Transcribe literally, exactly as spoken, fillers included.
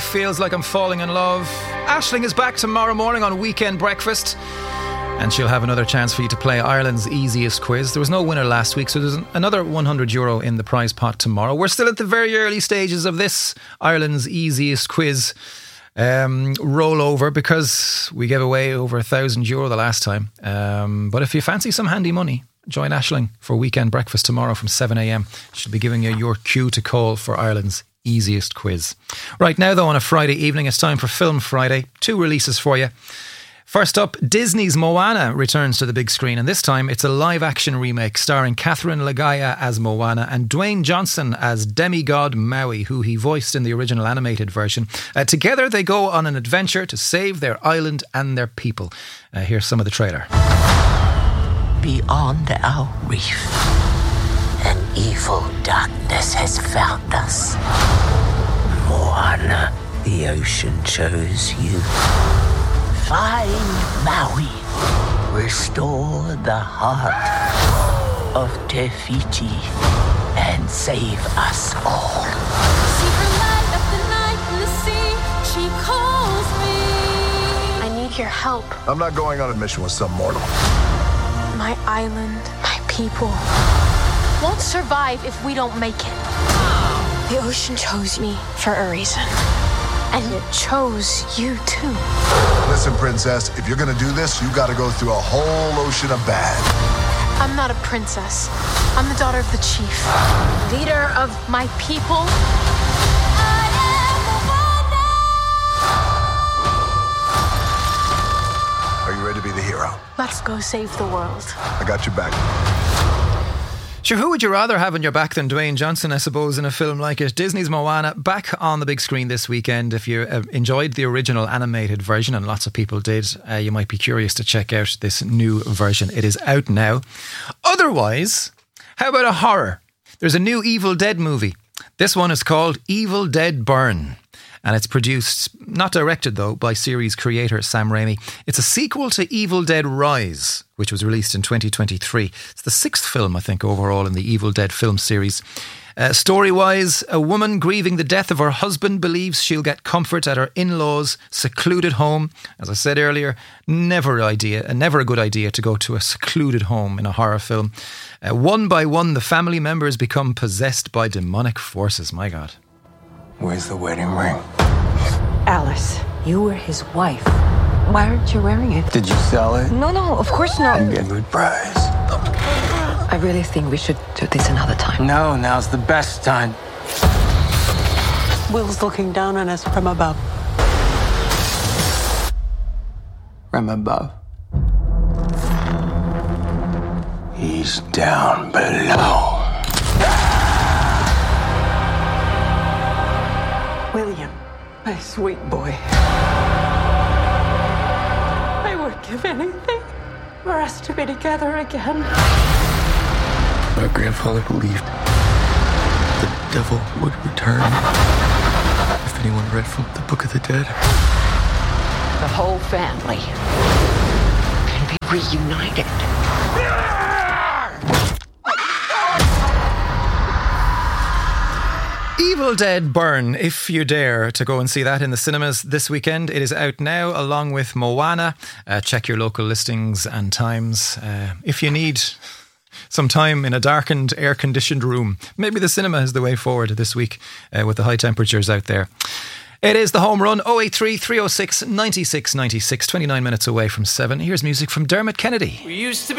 Feels Like I'm Falling in Love. Aisling is back tomorrow morning on Weekend Breakfast, and she'll have another chance for you to play Ireland's easiest quiz. There was no winner last week, so there's another one hundred euro in the prize pot tomorrow. We're still at the very early stages of this Ireland's easiest quiz um, rollover, because we gave away over a thousand euro the last time. Um, but if you fancy some handy money, join Aisling for Weekend Breakfast tomorrow from seven a.m. She'll be giving you your cue to call for Ireland's easiest quiz. Right now, though, on a Friday evening, it's time for Film Friday. Two releases for you. First up, Disney's Moana returns to the big screen, and this time it's a live-action remake starring Catherine Lagaya as Moana and Dwayne Johnson as demigod Maui, who he voiced in the original animated version. Uh, together, they go on an adventure to save their island and their people. Uh, here's some of the trailer. Beyond our reef, an evil darkness has found us. Moana, the ocean chose you. Find Maui. Restore the heart of Te Fiti and save us all. See her light up the night in the sea. She calls me. I need your help. I'm not going on a mission with some mortal. My island, my people won't survive if we don't make it. The ocean chose me for a reason. And it chose you too. Listen, princess, if you're gonna do this, you gotta go through a whole ocean of bad. I'm not a princess. I'm the daughter of the chief, leader of my people. I Are you ready to be the hero? am Moana. Let's go save the world. I got your back. Sure, who would you rather have on your back than Dwayne Johnson, I suppose, in a film like it? Disney's Moana back on the big screen this weekend. If you uh, enjoyed the original animated version, and lots of people did, uh, you might be curious to check out this new version. It is out now. Otherwise, how about a horror? There's a new Evil Dead movie. This one is called Evil Dead Burn, and it's produced, not directed though, by series creator Sam Raimi. It's a sequel to Evil Dead Rise, which was released in twenty twenty-three. It's the sixth film, I think, overall in the Evil Dead film series. Uh, story-wise, a woman grieving the death of her husband believes she'll get comfort at her in-laws' secluded home. As I said earlier, never idea, uh, never a good idea to go to a secluded home in a horror film. Uh, one by one, the family members become possessed by demonic forces. My God. Where's the wedding ring? Alice, you were his wife. Why aren't you wearing it? Did you sell it? No, no, of course not. And get a good price. I really think we should do this another time. No, now's the best time. Will's looking down on us from above. From above. He's down below. William, my sweet boy. I would give anything for us to be together again. My grandfather believed the devil would return if anyone read from the Book of the Dead. The whole family can be reunited. Evil Dead Burn, if you dare to go and see that in the cinemas this weekend. It is out now along with Moana. Uh, check your local listings and times. Uh, if you need some time in a darkened, air-conditioned room, maybe the cinema is the way forward this week uh, with the high temperatures out there. It is the home run, oh eight three, three oh six, nine six nine six, twenty-nine minutes away from seven. Here's music from Dermot Kennedy. We used to be